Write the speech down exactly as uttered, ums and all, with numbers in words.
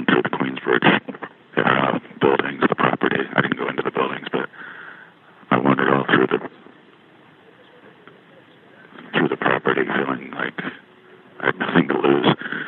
around through the Queensbridge uh, buildings, the property. I didn't go into the buildings, but I wandered all through the through the property, feeling like I had nothing to lose.